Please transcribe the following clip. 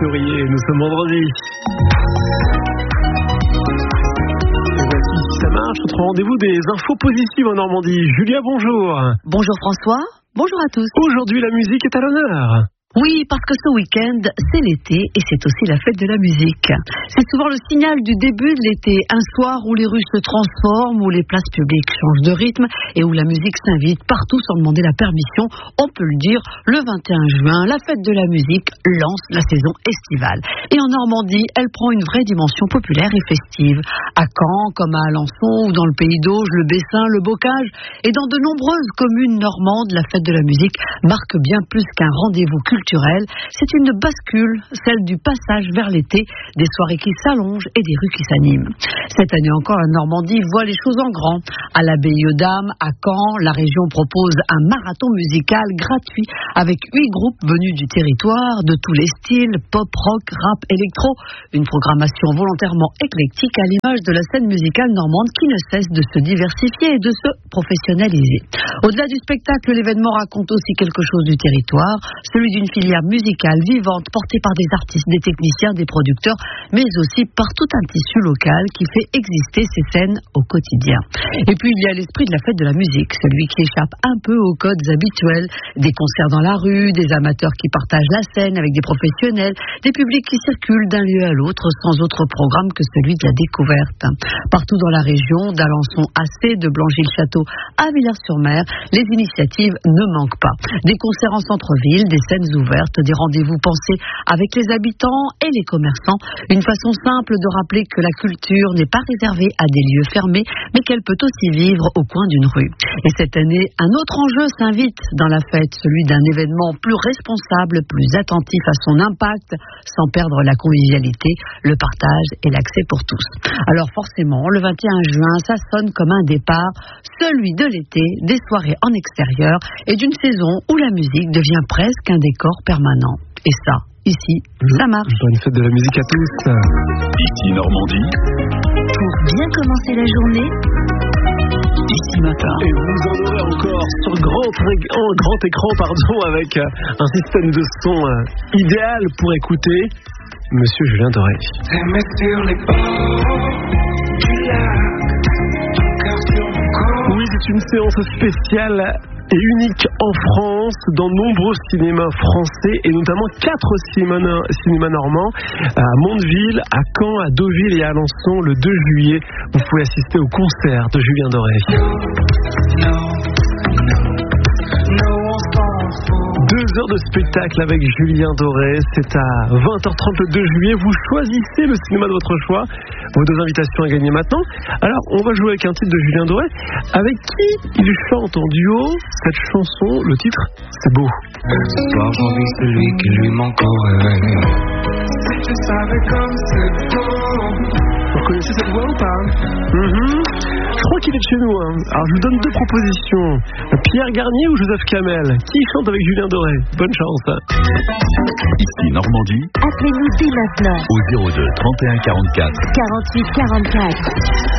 février, nous sommes vendredi. Et voici, si ça marche, notre rendez-vous des infos positives en Normandie. Julia, bonjour. Bonjour François, bonjour à tous. Aujourd'hui, la musique est à l'honneur. Oui, parce que ce week-end, c'est l'été et c'est aussi la fête de la musique. C'est souvent le signal du début de l'été, un soir où les rues se transforment, où les places publiques changent de rythme et où la musique s'invite partout sans demander la permission. On peut le dire, le 21 juin, la fête de la musique lance la saison estivale. Et en Normandie, elle prend une vraie dimension populaire et festive. À Caen, comme à Alençon ou dans le Pays d'Auge, le Bessin, le Bocage et dans de nombreuses communes normandes, la fête de la musique marque bien plus qu'un rendez-vous culturel. C'est une bascule, celle du passage vers l'été, des soirées qui s'allongent et des rues qui s'animent. Cette année encore, la Normandie voit les choses en grand. À l'Abbaye aux Dames, à Caen, la région propose un marathon musical gratuit avec 8 groupes venus du territoire, de tous les styles, pop, rock, rap, électro. Une programmation volontairement éclectique à l'image de la scène musicale normande qui ne cesse de se diversifier et de se professionnaliser. Au-delà du spectacle, l'événement raconte aussi quelque chose du territoire, celui d'une filière musicale vivante portée par des artistes, des techniciens, des producteurs, mais aussi par tout un tissu local qui fait exister ces scènes au quotidien. Et puis il y a l'esprit de la fête de la musique, celui qui échappe un peu aux codes habituels, des concerts dans la rue, des amateurs qui partagent la scène avec des professionnels, des publics qui circulent d'un lieu à l'autre sans autre programme que celui de la découverte. Partout dans la région, d'Alençon à C, de Blangy-le-Château à Villars-sur-Mer, les initiatives ne manquent pas. Des concerts en centre-ville, des scènes ouvertes, des rendez-vous pensés avec les habitants et les commerçants. Une façon simple de rappeler que la culture n'est pas réservée à des lieux fermés, mais qu'elle peut aussi vivre au coin d'une rue. Et cette année, un autre enjeu s'invite dans la fête, celui d'un événement plus responsable, plus attentif à son impact, sans perdre la convivialité, le partage et l'accès pour tous. Alors forcément, le 21 juin, ça sonne comme un départ, celui de l'été, des soirées en extérieur et d'une saison où la musique devient presque un décor permanent. Et ça, ici, ça marche. Bonne fête de la musique à tous. Ici Normandie. Pour bien commencer la journée, Ici Matin. Et vous en aurez encore sur grand écran, avec un système de son idéal pour écouter Monsieur Julien Doré. Oui, c'est une séance spéciale et unique en France, dans nombreux cinémas français et notamment 4 cinémas normands, à Mondeville, à Caen, à Deauville et à Alençon. Le 2 juillet, vous pouvez assister au concert de Julien Doré. 2 heures de spectacle avec Julien Doré, c'est à 20h30 le 2 juillet. Vous choisissez le cinéma de votre choix. Vos 2 invitations à gagner maintenant. Alors, on va jouer avec un titre de Julien Doré, avec qui il chante en duo cette chanson. Le titre, c'est beau. Ce soir, j'envie celui qui lui manque au réveil. Si tu savais comme c'est beau. Vous connaissez cette voix ou pas? Je crois qu'il est de chez nous. Alors je vous donne 2 propositions. Pierre Garnier ou Joseph Kamel? Qui chante avec Julien Doré? Bonne chance. Ici Normandie. appelez-nous dès maintenant. Au 02 31 44 48 44.